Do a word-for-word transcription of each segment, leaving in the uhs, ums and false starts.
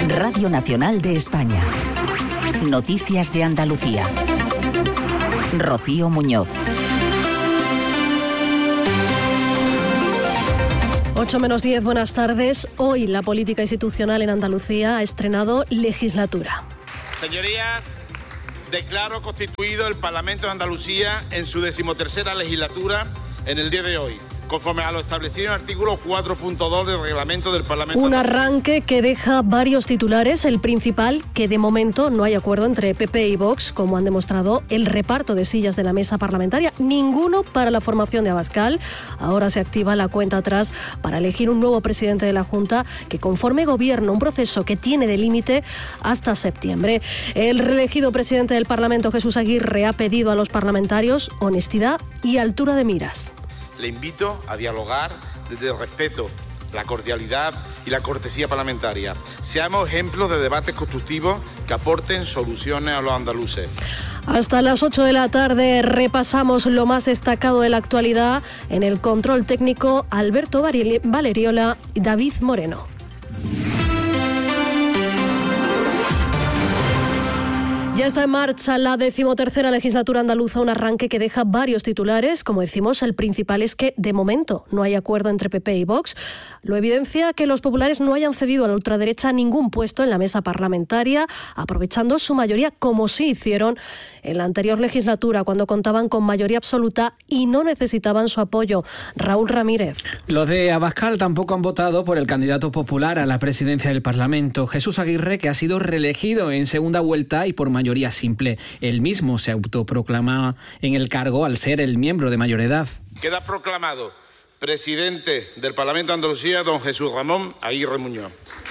Radio Nacional de España. Noticias de Andalucía. Rocío Muñoz. ocho menos diez, buenas tardes. Hoy la política institucional en Andalucía ha estrenado legislatura. Señorías, declaro constituido el Parlamento de Andalucía en su decimotercera legislatura en el día de hoy, conforme a lo establecido en el artículo cuatro punto dos del reglamento del Parlamento. Un arranque que deja varios titulares. El principal, que de momento no hay acuerdo entre P P y Vox, como han demostrado el reparto de sillas de la mesa parlamentaria. Ninguno para la formación de Abascal. Ahora se activa la cuenta atrás para elegir un nuevo presidente de la Junta que conforme gobierno, un proceso que tiene de límite hasta septiembre. El reelegido presidente del Parlamento, Jesús Aguirre, ha pedido a los parlamentarios honestidad y altura de miras. Le invito a dialogar desde el respeto, la cordialidad y la cortesía parlamentaria. Seamos ejemplos de debates constructivos que aporten soluciones a los andaluces. Hasta las ocho de la tarde repasamos lo más destacado de la actualidad. En el control técnico, Alberto Valeriola y David Moreno. Ya está en marcha la decimotercera legislatura andaluza, un arranque que deja varios titulares. Como decimos, el principal es que, de momento, no hay acuerdo entre P P y Vox. Lo evidencia que los populares no hayan cedido a la ultraderecha ningún puesto en la mesa parlamentaria, aprovechando su mayoría, como sí hicieron en la anterior legislatura, cuando contaban con mayoría absoluta y no necesitaban su apoyo. Raúl Ramírez. Los de Abascal tampoco han votado por el candidato popular a la presidencia del Parlamento, Jesús Aguirre, que ha sido reelegido en segunda vuelta y por mayoría mayoría simple. Él mismo se autoproclama en el cargo al ser el miembro de mayor edad. Queda proclamado presidente del Parlamento de Andalucía don Jesús Ramón Aguirre Muñoz.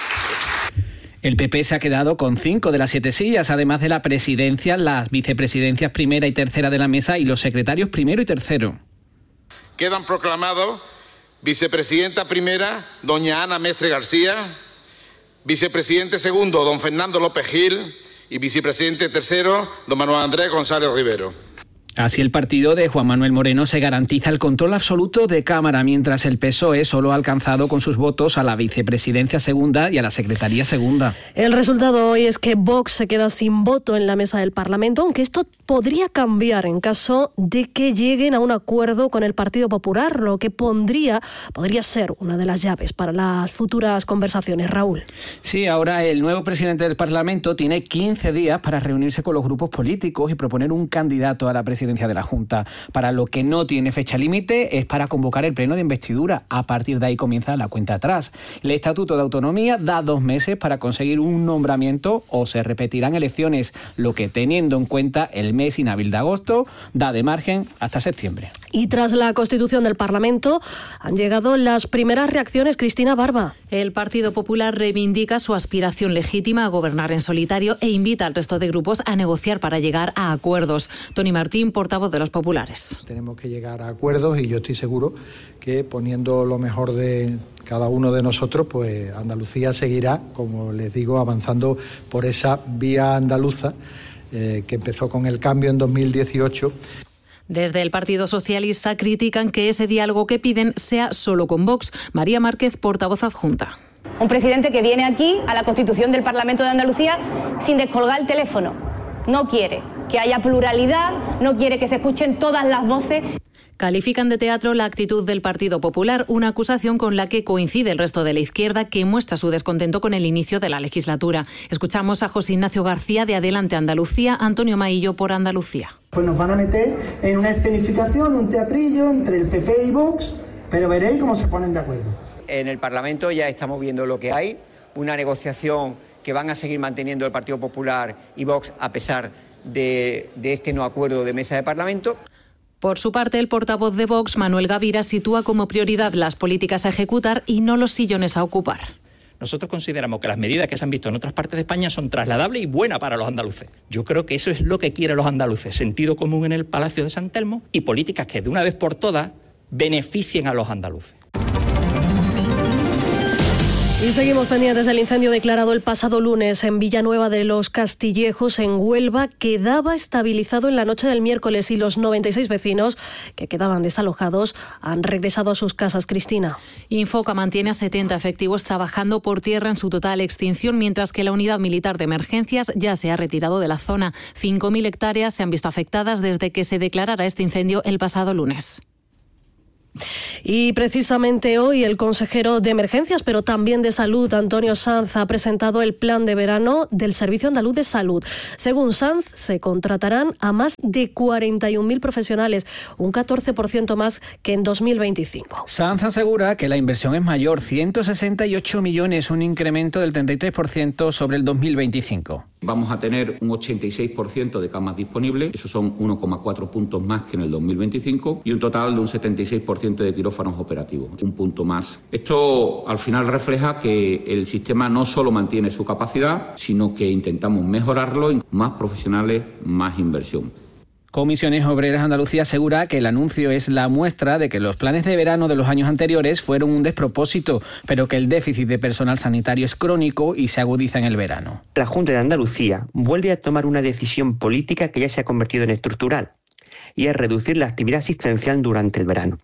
El P P se ha quedado con cinco de las siete sillas, además de la presidencia, las vicepresidencias primera y tercera de la mesa y los secretarios primero y tercero. Quedan proclamados vicepresidenta primera doña Ana Mestre García, vicepresidente segundo don Fernando López Gil, y vicepresidente tercero, don Manuel Andrés González Rivero. Así el partido de Juan Manuel Moreno se garantiza el control absoluto de Cámara, mientras el P S O E solo ha alcanzado con sus votos a la vicepresidencia segunda y a la secretaría segunda. El resultado hoy es que Vox se queda sin voto en la mesa del Parlamento, aunque esto podría cambiar en caso de que lleguen a un acuerdo con el Partido Popular, lo que pondría, podría ser una de las llaves para las futuras conversaciones. Raúl. Sí, ahora el nuevo presidente del Parlamento tiene quince días para reunirse con los grupos políticos y proponer un candidato a la presidencia de la Junta. Para lo que no tiene fecha límite es para convocar el pleno de investidura. A partir de ahí comienza la cuenta atrás. El Estatuto de Autonomía da dos meses para conseguir un nombramiento o se repetirán elecciones, lo que, teniendo en cuenta el mes inhábil de agosto, da de margen hasta septiembre. Y tras la constitución del Parlamento han llegado las primeras reacciones. Cristina Barba. El Partido Popular reivindica su aspiración legítima a gobernar en solitario e invita al resto de grupos a negociar para llegar a acuerdos. Tony Martín, portavoz de los populares. Tenemos que llegar a acuerdos y yo estoy seguro que poniendo lo mejor de cada uno de nosotros, pues Andalucía seguirá, como les digo, avanzando por esa vía andaluza eh, que empezó con el cambio en dos mil dieciocho. Desde el Partido Socialista critican que ese diálogo que piden sea solo con Vox. María Márquez, portavoz adjunta. Un presidente que viene aquí a la Constitución del Parlamento de Andalucía sin descolgar el teléfono. No quiere que haya pluralidad, no quiere que se escuchen todas las voces. Califican de teatro la actitud del Partido Popular, una acusación con la que coincide el resto de la izquierda, que muestra su descontento con el inicio de la legislatura. Escuchamos a José Ignacio García de Adelante Andalucía, Antonio Maillo por Andalucía. Pues nos van a meter en una escenificación, un teatrillo entre el P P y Vox, pero veréis cómo se ponen de acuerdo. En el Parlamento ya estamos viendo lo que hay, una negociación que van a seguir manteniendo el Partido Popular y Vox a pesar de, de este no acuerdo de mesa de Parlamento. Por su parte, el portavoz de Vox, Manuel Gavira, sitúa como prioridad las políticas a ejecutar y no los sillones a ocupar. Nosotros consideramos que las medidas que se han visto en otras partes de España son trasladables y buenas para los andaluces. Yo creo que eso es lo que quieren los andaluces, sentido común en el Palacio de San Telmo y políticas que de una vez por todas beneficien a los andaluces. Y seguimos pendientes del incendio declarado el pasado lunes en Villanueva de los Castillejos, en Huelva. Quedaba estabilizado en la noche del miércoles y los noventa y seis vecinos que quedaban desalojados han regresado a sus casas. Cristina. Infoca mantiene a setenta efectivos trabajando por tierra en su total extinción, mientras que la unidad militar de emergencias ya se ha retirado de la zona. cinco mil hectáreas se han visto afectadas desde que se declarara este incendio el pasado lunes. Y precisamente hoy el consejero de Emergencias, pero también de Salud, Antonio Sanz, ha presentado el plan de verano del Servicio Andaluz de Salud. Según Sanz, se contratarán a más de cuarenta y un mil profesionales, un catorce por ciento más que en dos mil veinticinco. Sanz asegura que la inversión es mayor, ciento sesenta y ocho millones, un incremento del treinta y tres por ciento sobre el dos mil veinticinco. Vamos a tener un ochenta y seis por ciento de camas disponibles, eso son uno coma cuatro puntos más que en el dos mil veinticinco, y un total de un setenta y seis por ciento de quirófanos operativos, un punto más. Esto al final refleja que el sistema no solo mantiene su capacidad, sino que intentamos mejorarlo, más profesionales, más inversión. Comisiones Obreras Andalucía asegura que el anuncio es la muestra de que los planes de verano de los años anteriores fueron un despropósito, pero que el déficit de personal sanitario es crónico y se agudiza en el verano. La Junta de Andalucía vuelve a tomar una decisión política que ya se ha convertido en estructural, y es reducir la actividad asistencial durante el verano.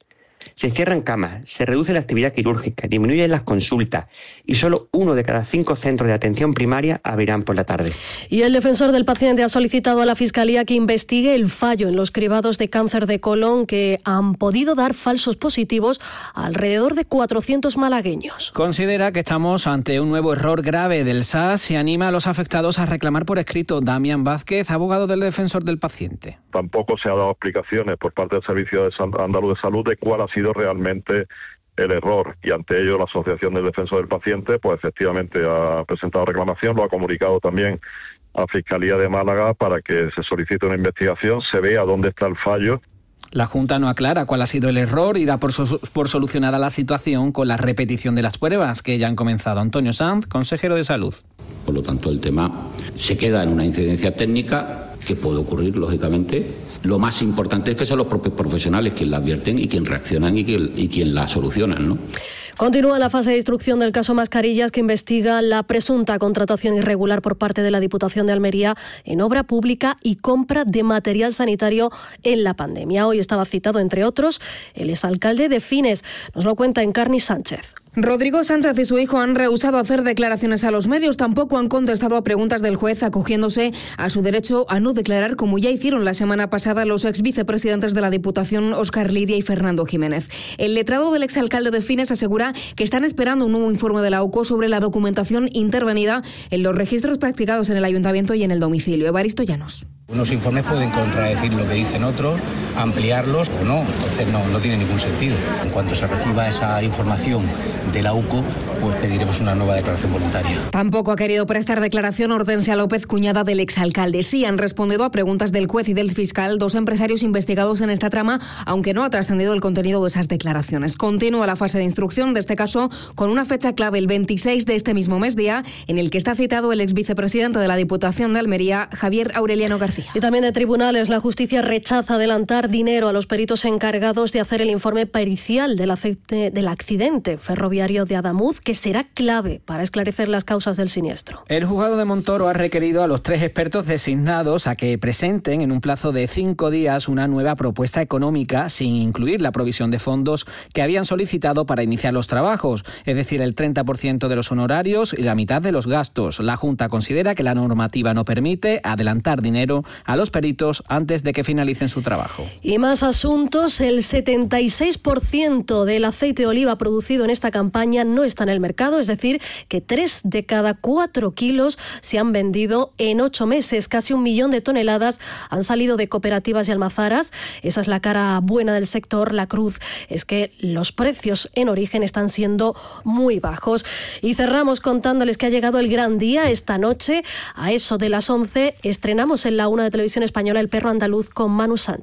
Se cierran camas, se reduce la actividad quirúrgica, disminuyen las consultas y solo uno de cada cinco centros de atención primaria abrirán por la tarde. Y el defensor del paciente ha solicitado a la Fiscalía que investigue el fallo en los cribados de cáncer de colon que han podido dar falsos positivos a alrededor de cuatrocientos malagueños. Considera que estamos ante un nuevo error grave del S A S y anima a los afectados a reclamar por escrito. Damián Vázquez, abogado del defensor del paciente. Tampoco se ha dado explicaciones por parte del Servicio Andaluz de Salud de cuál ha sido realmente el error, y ante ello la Asociación del Defensor del Paciente pues efectivamente ha presentado reclamación, lo ha comunicado también a Fiscalía de Málaga para que se solicite una investigación, se vea dónde está el fallo. La Junta no aclara cuál ha sido el error y da por, so- por solucionada la situación con la repetición de las pruebas que ya han comenzado. Antonio Sanz, consejero de Salud. Por lo tanto, el tema se queda en una incidencia técnica que puede ocurrir, lógicamente. Lo más importante es que son los propios profesionales quienes la advierten y quienes reaccionan y quien, y quien la solucionan, ¿no? Continúa la fase de instrucción del caso Mascarillas, que investiga la presunta contratación irregular por parte de la Diputación de Almería en obra pública y compra de material sanitario en la pandemia. Hoy estaba citado, entre otros, el exalcalde de Fines. Nos lo cuenta Encarni Sánchez. Rodrigo Sánchez y su hijo han rehusado hacer declaraciones a los medios, tampoco han contestado a preguntas del juez, acogiéndose a su derecho a no declarar, como ya hicieron la semana pasada los ex vicepresidentes de la Diputación, Óscar Liria y Fernando Jiménez. El letrado del exalcalde de Fines asegura que están esperando un nuevo informe de la U C O sobre la documentación intervenida en los registros practicados en el ayuntamiento y en el domicilio. Evaristo Llanos. Unos informes pueden contradecir lo que dicen otros, ampliarlos o no, entonces no, no tiene ningún sentido. En cuanto se reciba esa información de la U C O, pues pediremos una nueva declaración voluntaria. Tampoco ha querido prestar declaración Hortensia López, cuñada del exalcalde. Sí han respondido a preguntas del juez y del fiscal, dos empresarios investigados en esta trama, aunque no ha trascendido el contenido de esas declaraciones. Continúa la fase de instrucción de este caso con una fecha clave, el veintiséis de este mismo mes, día en el que está citado el ex vicepresidente de la Diputación de Almería, Javier Aureliano García. Y también de tribunales, la justicia rechaza adelantar dinero a los peritos encargados de hacer el informe pericial del, aceite, del accidente ferroviario de Adamuz, que será clave para esclarecer las causas del siniestro. El juzgado de Montoro ha requerido a los tres expertos designados a que presenten en un plazo de cinco días una nueva propuesta económica sin incluir la provisión de fondos que habían solicitado para iniciar los trabajos, es decir, el treinta por ciento de los honorarios y la mitad de los gastos. La Junta considera que la normativa no permite adelantar dinero a los peritos antes de que finalicen su trabajo. Y más asuntos, el setenta y seis por ciento del aceite de oliva producido en esta campaña no está en el mercado, es decir, que tres de cada cuatro kilos se han vendido en ocho meses. Casi un millón de toneladas han salido de cooperativas y almazaras. Esa es la cara buena del sector. La cruz es que los precios en origen están siendo muy bajos. Y cerramos contándoles que ha llegado el gran día. Esta noche, a eso de las once, estrenamos en la una de Televisión Española El perro andaluz con Manu Sánchez.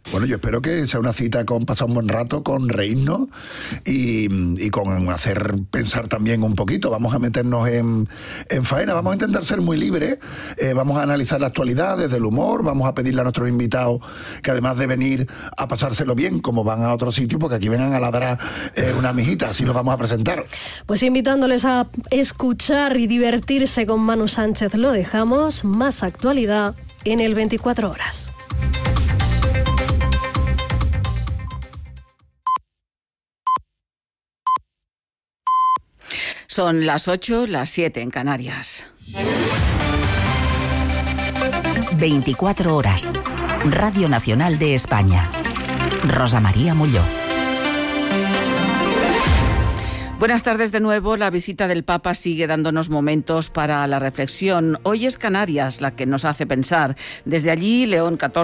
Bueno, yo espero que sea una cita con pasar un buen rato, con reírnos y, y con hacer pensar también un poquito. Vamos a meternos en, en faena, vamos a intentar ser muy libres, eh, vamos a analizar la actualidad desde el humor, vamos a pedirle a nuestros invitados que además de venir a pasárselo bien, como van a otro sitio, porque aquí vengan a ladrar eh, una mijita, así los vamos a presentar. Pues invitándoles a escuchar y divertirse con Manu Sánchez, lo dejamos. Más actualidad en el veinticuatro horas. Son las ocho, las siete en Canarias. veinticuatro horas. Radio Nacional de España. Rosa María Mulló. Buenas tardes de nuevo. La visita del Papa sigue dándonos momentos para la reflexión. Hoy es Canarias la que nos hace pensar. Desde allí, León catorce